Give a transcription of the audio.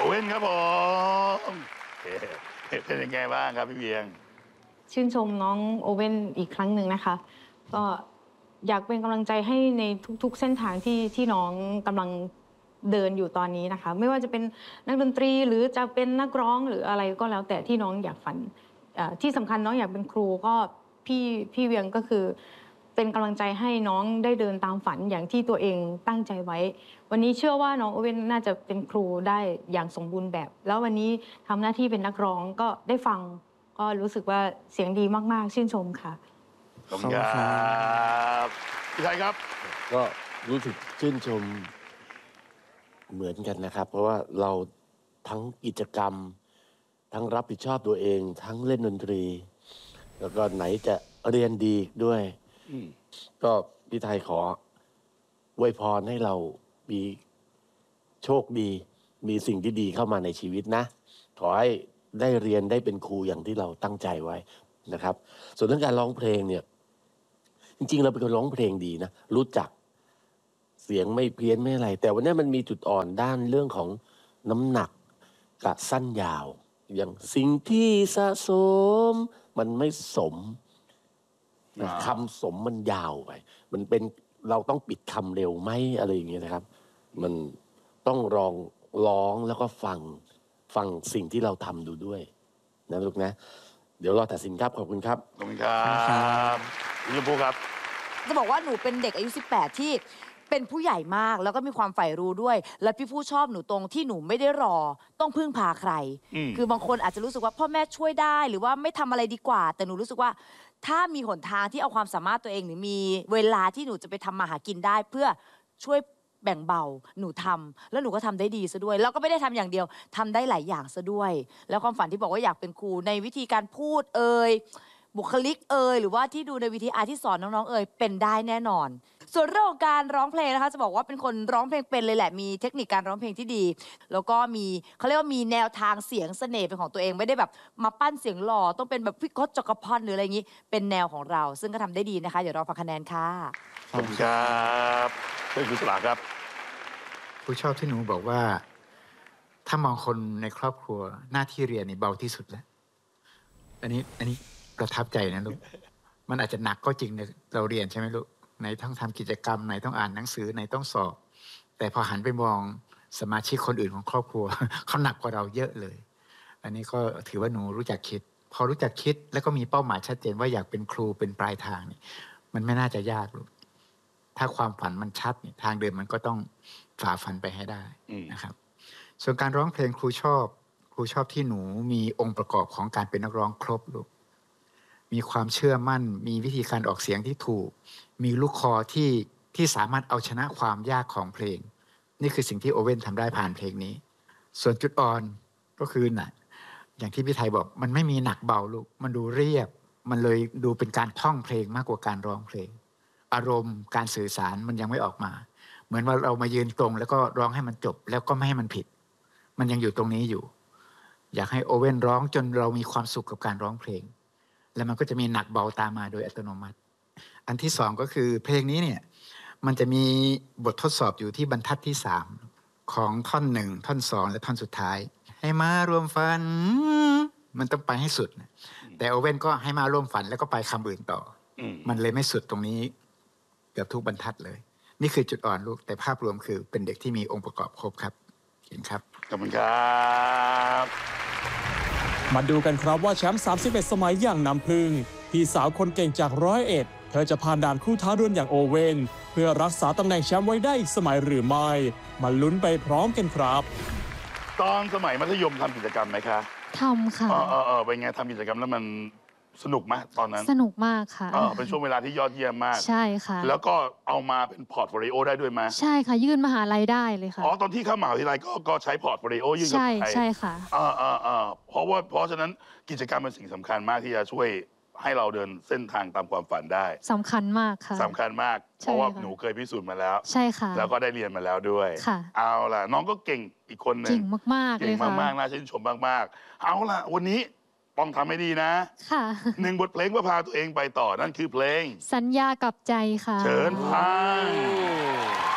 เว่นครับผมเป็นยังไงบ้างครับพี่เบียงชื่นชมน้องโอเว่นอีกครั้งหนึ่งนะคะก็อยากเป็นกำลังใจให้ในทุกๆเส้นทางที่น้องกำลังเดินอยู่ตอนนี้นะคะไม่ว่าจะเป็นนักดนตรีหรือจะเป็นนักร้องหรืออะไรก็แล้วแต่ที่น้องอยากฝันที่สำคัญน้องอยากเป็นครูก็พี่เวียงก็คือเป็นกำลังใจให้น้องได้เดินตามฝันอย่างที่ตัวเองตั้งใจไว้วันนี้เชื่อว่าน้องโอเว่นน่าจะเป็นครูได้อย่างสมบูรณ์แบบแล้ววันนี้ทำหน้าที่เป็นนักร้องก็ได้ฟังก็รู้สึกว่าเสียงดีมากๆชื่นชมค่ะขอบคุณครับพี่ชายครับก็รู้สึกชื่นชมเหมือนกันนะครับเพราะว่าเราทั้งกิจกรรมทั้งรับผิดชอบตัวเองทั้งเล่นดนตรีแล้วก็ไหนจะเรียนดีด้วยก็พี่ไทยขออวยพรให้เรามีโชคดีมีสิ่งที่ดีเข้ามาในชีวิตนะขอให้ได้เรียนได้เป็นครูอย่างที่เราตั้งใจไว้นะครับส่วนเรื่องการร้องเพลงเนี่ยจริงๆเราเป็นคนร้องเพลงดีนะรู้จักเสียงไม่เพี้ยนไม่อะไรแต่วันนี้มันมีจุดอ่อนด้านเรื่องของน้ำหนักกับสั้นยาวอย่างสิ่งที่สะสมมันไม่สมคำสมมันยาวไปมันเป็นเราต้องปิดคำเร็วไหมอะไรอย่างเงี้ยนะครับมันต้องร้องแล้วก็ฟังสิ่งที่เราทำดูด้วยนะลูกนะเดี๋ยวรอตัดสินครับขอบคุณครับขอบคุณครับพี่ชมพู่ครับจะบอกว่าหนูเป็นเด็กอายุ18ที่เป็นผู้ใหญ่มากแล้วก็มีความใฝ่รู้ด้วยและพี่ผู้ชอบหนูตรงที่หนูไม่ได้รอต้องพึ่งพาใครคือบางคนอาจจะรู้สึกว่าพ่อแม่ช่วยได้หรือว่าไม่ทำอะไรดีกว่าแต่หนูรู้สึกว่าถ้ามีหนทางที่เอาความสามารถตัวเองหรือมีเวลาที่หนูจะไปทำมาหากินได้เพื่อช่วยแบ่งเบาหนูทำแล้วหนูก็ทำได้ดีซะด้วยแล้วก็ไม่ได้ทำอย่างเดียวทำได้หลายอย่างซะด้วยแล้วความฝันที่บอกว่าอยากเป็นครูในวิธีการพูดบุคลิกหรือว่าที่ดูในวิธีที่สอนน้องๆเป็นได้แน่นอนส่วนเรื่องของการร้องเพลงนะคะจะบอกว่าเป็นคนร้องเพลงเป็นเลยแหละมีเทคนิคการร้องเพลงที่ดีแล้วก็มีเขาเรียกว่ามีแนวทางเสียงเสน่ห์เป็นของตัวเองไม่ได้แบบมาปั้นเสียงหล่อต้องเป็นแบบพี่กฎจักรพันธ์หรืออะไรอย่างนี้เป็นแนวของเราซึ่งก็ทำได้ดีนะคะเดี๋ยวรอฟังคะแนนค่ะขอบคุณครับเป็นคุณสลาครับผู้ชอบที่หนูบอกว่าถ้ามองคนในครอบครัวหน้าที่เรียนนี่เบาที่สุดแล้วอันนี้ประทับใจนะลูกมันอาจจะหนักก็จริงในเราเรียนใช่ไหมลูกไหนต้องทำกิจกรรมไหนต้องอ่านหนังสือไหนต้องสอบแต่พอหันไปมองสมาชิกคนอื่นของครอบครัวเขาหนักกว่าเราเยอะเลยอันนี้ก็ถือว่าหนูรู้จักคิดพอรู้จักคิดแล้วก็มีเป้าหมายชัดเจนว่าอยากเป็นครูเป็นปลายทางนี่มันไม่น่าจะยากลูกถ้าความฝันมันชัดทางเดินมันก็ต้องฝ่าฟันไปให้ได้นะครับส่วนการร้องเพลงครูชอบที่หนูมีองค์ประกอบของการเป็นนักร้องครบลูกมีความเชื่อมั่นมีวิธีการออกเสียงที่ถูกมีลูกคอที่สามารถเอาชนะความยากของเพลงนี่คือสิ่งที่โอเว่นทำได้ผ่านเพลงนี้ส่วนจุดอ่อนก็คืออย่างที่พี่ไทยบอกมันไม่มีหนักเบาลูกมันดูเรียบมันเลยดูเป็นการท่องเพลงมากกว่าการร้องเพลงอารมณ์การสื่อสารมันยังไม่ออกมาเหมือนว่าเรามายืนตรงแล้วก็ร้องให้มันจบแล้วก็ไม่ให้มันผิดมันยังอยู่ตรงนี้อยู่อยากให้โอเว่นร้องจนเรามีความสุขกับการร้องเพลงแล้วมันก็จะมีหนักเบาตามมาโดยอัตโนมัติอันที่สองก็คือเพลงนี้เนี่ยมันจะมีบททดสอบอยู่ที่บรรทัดที่3ของท่อน1ท่อน2และท่อนสุดท้ายให้มารวมฝันมันต้องไปให้สุดแต่โอเว่นก็ให้มาร่วมฝันแล้วก็ไปคำอื่นต่อมันเลยไม่สุดตรงนี้เกือบทุกบรรทัดเลยนี่คือจุดอ่อนลูกแต่ภาพรวมคือเป็นเด็กที่มีองค์ประกอบครบครับเห็นครับขอบคุณครับมาดูกันครับว่าแชมป์31 สมัยอย่างน้ำพึ่งพี่สาวคนเก่งจาก101เธอจะผ่านด่านคู่ท้าดวลอย่างโอเว่นเพื่อรักษาตำแหน่งแชมป์ไว้ได้อีกสมัยหรือไม่มาลุ้นไปพร้อมกันครับตอนสมัยมัธยมทำกิจกรรมไหมคะทำค่ะเป็นไงทำกิจกรรมแล้วมันสนุกไหมตอนนั้นสนุกมากค่ะเป็นช่วงเวลาที่ยอดเยี่ยมมากใช่ค่ะแล้วก็เอามาเป็นพอร์ตโฟลิโอได้ด้วยไหมใช่ค่ะยื่นมหาลัยได้เลยค่ะตอนที่เข้ามหาวิทยาลัยก็ใช้พอร์ตโฟลิโอยื่นเข้าไปใช่ค่ะเพราะฉะนั้นกิจกรรมเป็นสิ่งสำคัญมากที่จะช่วยให้เราเดินเส้นทางตามความฝันได้สำคัญมากค่ะสำคัญมากเพราะว่าหนูเคยพิสูจน์มาแล้วใช่ค่ะแล้วก็ได้เรียนมาแล้วด้วยเอาล่ะน้องก็เก่งอีกคนหนึ่งเก่งมากๆเลยค่ะเก่งมากๆน่าชื่นชมมากๆเอาล่ะวันนี้ต้องทำให้ดีนะค่ะ 1 บทเพลงเพื่อพาตัวเองไปต่อนั่นคือเพลงสัญญากับใจค่ะเชิญฟัง